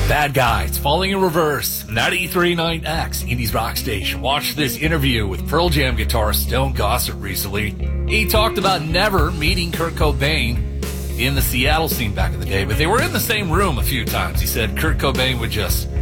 Bad Guys, Falling in Reverse, 93.9X, Indies Rock Station. Watched this interview with Pearl Jam guitarist Stone Gossard recently. He talked about never meeting Kurt Cobain in the Seattle scene back in the day, but they were in the same room a few times. He said Kurt Cobain would just